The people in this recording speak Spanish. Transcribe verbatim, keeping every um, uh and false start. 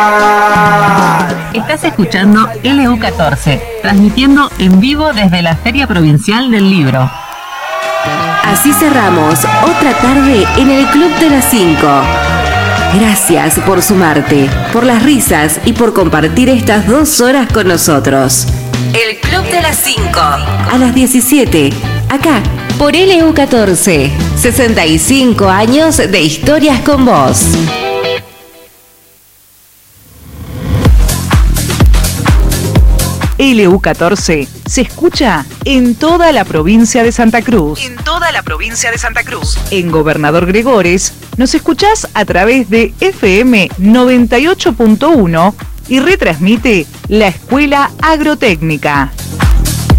Estás escuchando L U catorce, transmitiendo en vivo desde la Feria Provincial del Libro. Así cerramos otra tarde en el Club de las cinco. Gracias por sumarte, por las risas y por compartir estas dos horas con nosotros. El Club de las cinco. A las diecisiete, acá, por L U catorce. sesenta y cinco años de historias con vos. L U catorce se escucha en toda la provincia de Santa Cruz. En toda la provincia de Santa Cruz. En Gobernador Gregores nos escuchás a través de F M noventa y ocho punto uno y retransmite la Escuela Agrotécnica.